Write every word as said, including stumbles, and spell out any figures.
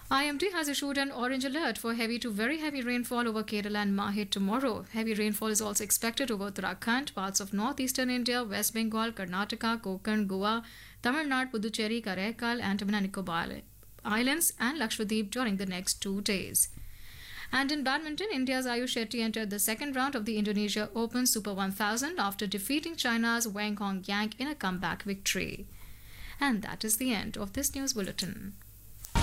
I M D has issued an orange alert for heavy to very heavy rainfall over Kerala and Mahe tomorrow. Heavy rainfall is also expected over Uttarakhand, parts of northeastern India, West Bengal, Karnataka, Konkan, Goa, Tamil Nadu, Puducherry, Karaikal, Andaman and Nicobar Islands, and Lakshadweep during the next two days. And in badminton, India's Ayush Shetty entered the second round of the Indonesia Open Super one thousand after defeating China's Wang Hong Yang in a comeback victory. And that is the end of this news bulletin.